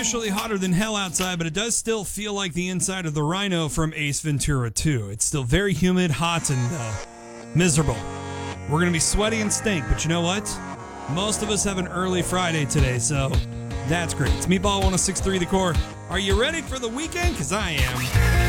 Officially hotter than hell outside, but it does still feel like the inside of the Rhino from Ace Ventura 2. It's still very humid, hot, and miserable. We're going to be sweaty and stink, but you know what? Most of us have an early Friday today, so that's great. It's Meatball 106.3 The Core. Are you ready for the weekend? Because I am.